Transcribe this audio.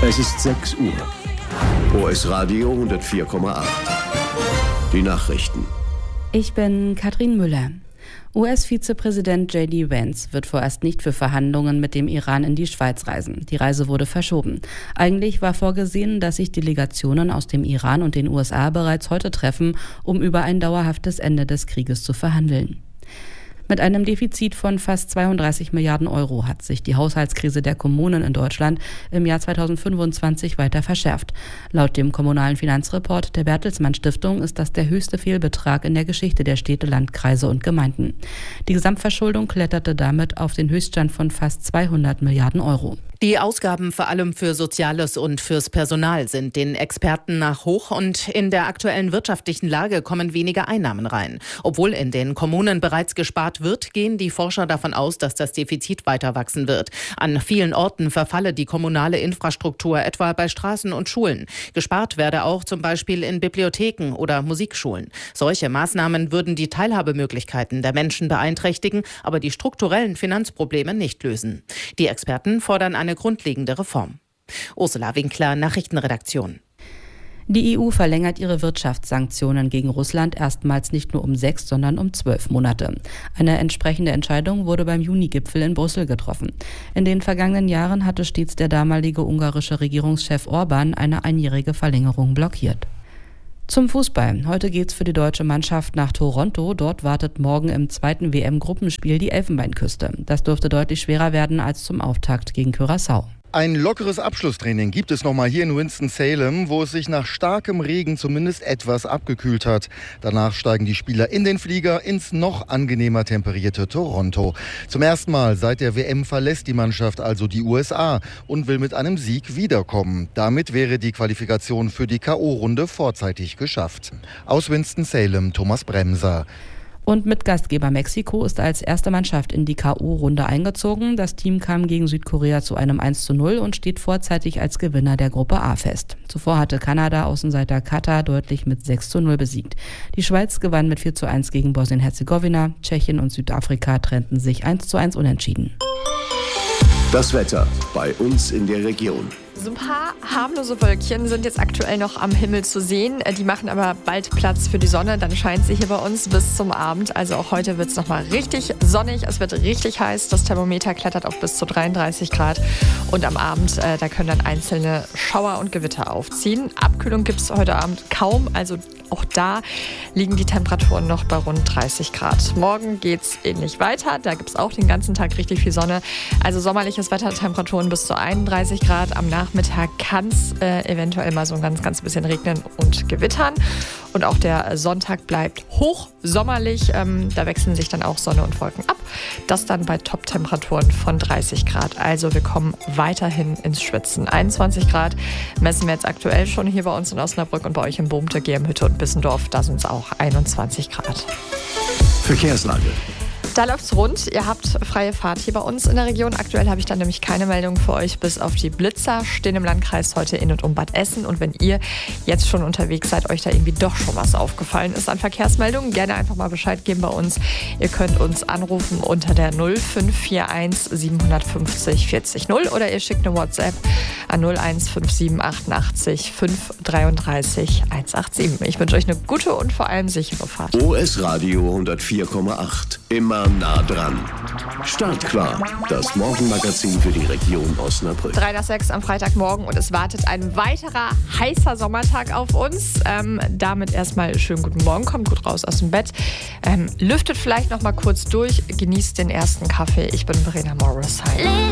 Es ist 6 Uhr. OS Radio 104,8. Die Nachrichten. Ich bin Katrin Müller. US-Vizepräsident J.D. Vance wird vorerst nicht für Verhandlungen mit dem Iran in die Schweiz reisen. Die Reise wurde verschoben. Eigentlich war vorgesehen, dass sich Delegationen aus dem Iran und den USA bereits heute treffen, um über ein dauerhaftes Ende des Krieges zu verhandeln. Mit einem Defizit von fast 32 Milliarden Euro hat sich die Haushaltskrise der Kommunen in Deutschland im Jahr 2025 weiter verschärft. Laut dem kommunalen Finanzreport der Bertelsmann Stiftung ist das der höchste Fehlbetrag in der Geschichte der Städte, Landkreise und Gemeinden. Die Gesamtverschuldung kletterte damit auf den Höchststand von fast 200 Milliarden Euro. Die Ausgaben vor allem für Soziales und fürs Personal sind den Experten nach hoch und in der aktuellen wirtschaftlichen Lage kommen weniger Einnahmen rein. Obwohl in den Kommunen bereits gespart wird, gehen die Forscher davon aus, dass das Defizit weiter wachsen wird. An vielen Orten verfalle die kommunale Infrastruktur, etwa bei Straßen und Schulen. Gespart werde auch zum Beispiel in Bibliotheken oder Musikschulen. Solche Maßnahmen würden die Teilhabemöglichkeiten der Menschen beeinträchtigen, aber die strukturellen Finanzprobleme nicht lösen. Die Experten fordern eine grundlegende Reform. Ursula Winkler, Nachrichtenredaktion. Die EU verlängert ihre Wirtschaftssanktionen gegen Russland erstmals nicht nur um 6, sondern um 12 Monate. Eine entsprechende Entscheidung wurde beim Juni-Gipfel in Brüssel getroffen. In den vergangenen Jahren hatte stets der damalige ungarische Regierungschef Orbán eine einjährige Verlängerung blockiert. Zum Fußball. Heute geht's für die deutsche Mannschaft nach Toronto. Dort wartet morgen im zweiten WM-Gruppenspiel die Elfenbeinküste. Das dürfte deutlich schwerer werden als zum Auftakt gegen Curaçao. Ein lockeres Abschlusstraining gibt es nochmal hier in Winston-Salem, wo es sich nach starkem Regen zumindest etwas abgekühlt hat. Danach steigen die Spieler in den Flieger ins noch angenehmer temperierte Toronto. Zum ersten Mal seit der WM verlässt die Mannschaft also die USA und will mit einem Sieg wiederkommen. Damit wäre die Qualifikation für die K.O.-Runde vorzeitig geschafft. Aus Winston-Salem, Thomas Bremser. Und mit Gastgeber Mexiko ist als erste Mannschaft in die K.O.-Runde eingezogen. Das Team kam gegen Südkorea zu einem 1:0 und steht vorzeitig als Gewinner der Gruppe A fest. Zuvor hatte Kanada Außenseiter Katar deutlich mit 6:0 besiegt. Die Schweiz gewann mit 4:1 gegen Bosnien-Herzegowina. Tschechien und Südafrika trennten sich 1:1 unentschieden. Das Wetter bei uns in der Region. So ein paar harmlose Wölkchen sind jetzt aktuell noch am Himmel zu sehen. Die machen aber bald Platz für die Sonne. Dann scheint sie hier bei uns bis zum Abend. Also auch heute wird es nochmal richtig sonnig. Es wird richtig heiß. Das Thermometer klettert auf bis zu 33 Grad. Und am Abend, da können dann einzelne Schauer und Gewitter aufziehen. Abkühlung gibt es heute Abend kaum. Also auch da liegen die Temperaturen noch bei rund 30 Grad. Morgen geht es ähnlich weiter. Da gibt es auch den ganzen Tag richtig viel Sonne. Also sommerliches Wetter, Temperaturen bis zu 31 Grad. Am Nachmittag kann es eventuell mal so ein ganz bisschen regnen und gewittern. Und auch der Sonntag bleibt hochsommerlich. Da wechseln sich dann auch Sonne und Wolken ab. Das dann bei Top-Temperaturen von 30 Grad. Also wir kommen weiterhin ins Schwitzen. 21 Grad messen wir jetzt aktuell schon hier bei uns in Osnabrück und bei euch in Bohmte, Germhütte und Bissendorf. Da sind es auch 21 Grad. Verkehrslage. Da läuft's rund. Ihr habt freie Fahrt hier bei uns in der Region. Aktuell habe ich dann nämlich keine Meldung für euch, bis auf die Blitzer stehen im Landkreis heute in und um Bad Essen. Und wenn ihr jetzt schon unterwegs seid, euch da irgendwie doch schon was aufgefallen ist an Verkehrsmeldungen, gerne einfach mal Bescheid geben bei uns. Ihr könnt uns anrufen unter der 0541 750 40 0 oder ihr schickt eine WhatsApp an 0157 88 533 187. Ich wünsche euch eine gute und vor allem sichere Fahrt. OS Radio 104,8. Immer nah dran. Startklar. Das Morgenmagazin für die Region Osnabrück. 3:06 am Freitagmorgen und es wartet ein weiterer heißer Sommertag auf uns. Damit erstmal schönen guten Morgen. Kommt gut raus aus dem Bett. Lüftet vielleicht noch mal kurz durch. Genießt den ersten Kaffee. Ich bin Verena Morris. Hi.